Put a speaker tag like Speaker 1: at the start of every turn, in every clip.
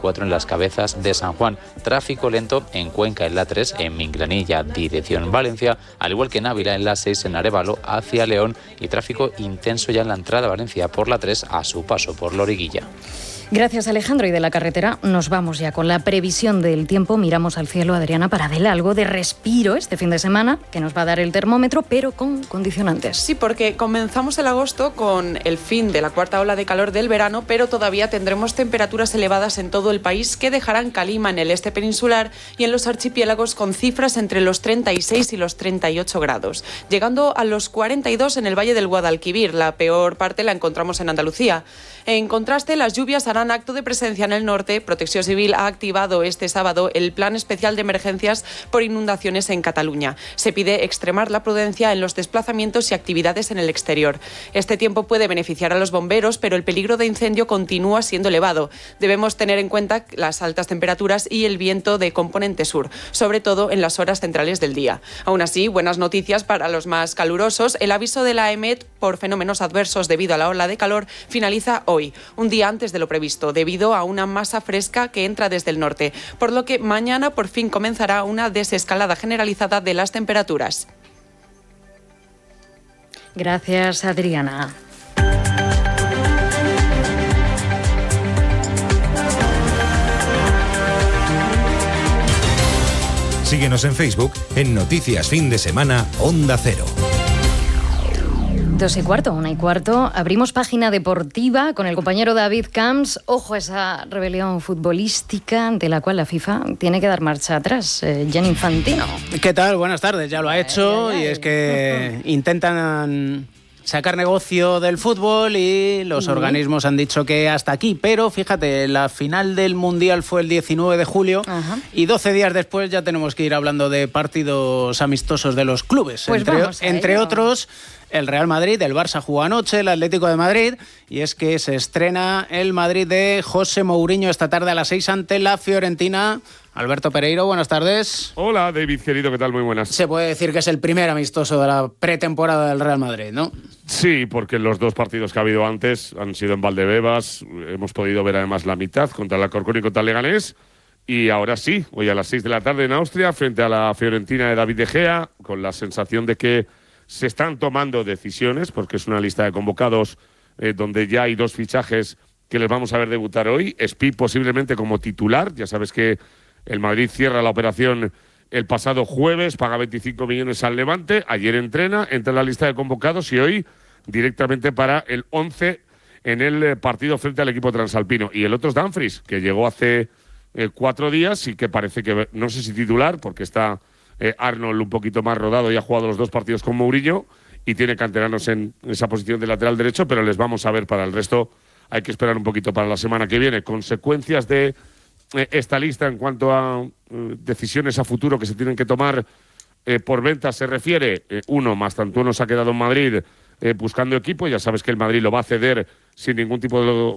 Speaker 1: 4 en las Cabezas de San Juan. Tráfico lento en Cuenca en la 3, en Minglanilla, dirección Valencia, al igual que en Ávila en la 6, en Arévalo hacia León, y tráfico intenso ya en la entrada a Valencia por la 3 a su paso por Loriguilla.
Speaker 2: Gracias, Alejandro. Y de la carretera nos vamos ya con la previsión del tiempo. Miramos al cielo, Adriana, para ver algo de respiro este fin de semana, que nos va a dar el termómetro, pero con condicionantes.
Speaker 3: Sí, porque comenzamos el agosto con el fin de la cuarta ola de calor del verano, pero todavía tendremos temperaturas elevadas en todo el país que dejarán calima en el este peninsular y en los archipiélagos con cifras entre los 36 y los 38 grados, llegando a los 42 en el Valle del Guadalquivir. La peor parte la encontramos en Andalucía. En contraste, las lluvias harán acto de presencia en el norte. Protección Civil ha activado este sábado el Plan Especial de Emergencias por inundaciones en Cataluña. Se pide extremar la prudencia en los desplazamientos y actividades en el exterior. Este tiempo puede beneficiar a los bomberos, pero el peligro de incendio continúa siendo elevado. Debemos tener en cuenta las altas temperaturas y el viento de componente sur, sobre todo en las horas centrales del día. Aún así, buenas noticias para los más calurosos. El aviso de la EMET por fenómenos adversos debido a la ola de calor finaliza hoy, un día antes de lo previsto, debido a una masa fresca que entra desde el norte, por lo que mañana por fin comenzará una desescalada generalizada de las temperaturas.
Speaker 2: Gracias, Adriana.
Speaker 4: Síguenos en Facebook en Noticias Fin de Semana Onda Cero.
Speaker 2: 2:15, 1:15. Abrimos página deportiva con el compañero David Camps. Ojo a esa rebelión futbolística ante la cual la FIFA tiene que dar marcha atrás. Gianni Infantino.
Speaker 5: ¿Qué tal? Buenas tardes. Ya lo ha hecho y es que intentan sacar negocio del fútbol y los organismos han dicho que hasta aquí. Pero fíjate, la final del Mundial fue el 19 de julio y 12 días después ya tenemos que ir hablando de partidos amistosos de los clubes.
Speaker 2: Pues
Speaker 5: entre otros, el Real Madrid, el Barça jugó anoche, el Atlético de Madrid, y es que se estrena el Madrid de José Mourinho esta tarde a las 6 ante la Fiorentina. Alberto Pereiro, buenas tardes.
Speaker 6: Hola, David, querido, ¿qué tal? Muy buenas.
Speaker 5: Se puede decir que es el primer amistoso de la pretemporada del Real Madrid, ¿no?
Speaker 6: Sí, porque los dos partidos que ha habido antes han sido en Valdebebas. Hemos podido ver además la mitad contra el Alcorcón y contra el Leganés. Y ahora sí, hoy a las 6 de la tarde en Austria, frente a la Fiorentina de David De Gea, con la sensación de que se están tomando decisiones, porque es una lista de convocados donde ya hay 2 fichajes que les vamos a ver debutar hoy. Espi posiblemente como titular. Ya sabes que el Madrid cierra la operación el pasado jueves, paga 25 millones al Levante. Ayer entrena, entra en la lista de convocados y hoy directamente para el 11 en el partido frente al equipo transalpino. Y el otro es Dumfries, que llegó hace 4 días y que parece que, no sé si titular, porque está Arnold un poquito más rodado y ha jugado los 2 partidos con Mourinho y tiene canteranos en esa posición de lateral derecho, pero les vamos a ver para el resto. Hay que esperar un poquito para la semana que viene. Consecuencias de esta lista en cuanto a decisiones a futuro que se tienen que tomar por venta se refiere. Uno, Mastantuono se ha quedado en Madrid buscando equipo. Ya sabes que el Madrid lo va a ceder sin ningún tipo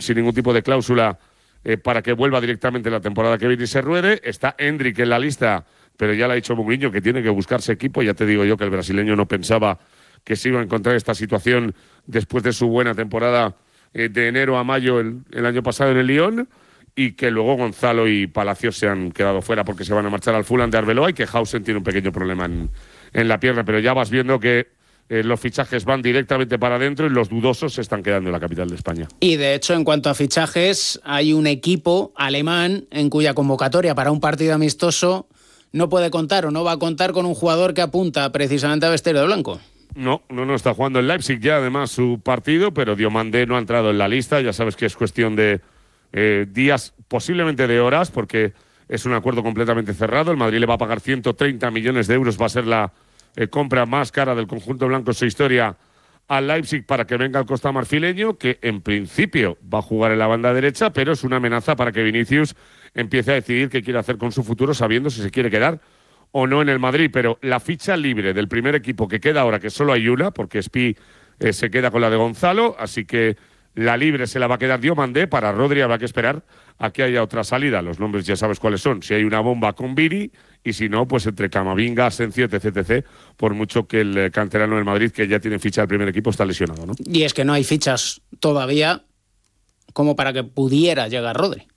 Speaker 6: de cláusula para que vuelva directamente la temporada que viene y se ruede. Está Endrick en la lista, pero ya le ha dicho Mourinho que tiene que buscarse equipo. Ya te digo yo que el brasileño no pensaba que se iba a encontrar esta situación después de su buena temporada de enero a mayo el año pasado en el Lyon, y que luego Gonzalo y Palacios se han quedado fuera porque se van a marchar al Fulham de Arbeloa y que Hausen tiene un pequeño problema en la pierna. Pero ya vas viendo que los fichajes van directamente para adentro y los dudosos se están quedando en la capital de España.
Speaker 5: Y de hecho, en cuanto a fichajes, hay un equipo alemán en cuya convocatoria para un partido amistoso no puede contar o no va a contar con un jugador que apunta precisamente a vestir de blanco.
Speaker 6: No está jugando en Leipzig ya además su partido, pero Diomandé no ha entrado en la lista. Ya sabes que es cuestión de días, posiblemente de horas, porque es un acuerdo completamente cerrado. El Madrid le va a pagar 130 millones de euros, va a ser la compra más cara del conjunto blanco en su historia al Leipzig para que venga el costa marfileño, que en principio va a jugar en la banda derecha, pero es una amenaza para que Vinicius empiece a decidir qué quiere hacer con su futuro, sabiendo si se quiere quedar o no en el Madrid. Pero la ficha libre del primer equipo que queda ahora, que solo hay una, porque Espi se queda con la de Gonzalo, así que la libre se la va a quedar Diomandé. Para Rodri habrá que esperar a que haya otra salida. Los nombres ya sabes cuáles son. Si hay una bomba con Vini, y si no, pues entre Camavinga, Asensio, etc. Por mucho que el canterano del Madrid, que ya tiene ficha del primer equipo, está lesionado, ¿no?
Speaker 5: Y es que no hay fichas todavía como para que pudiera llegar Rodri.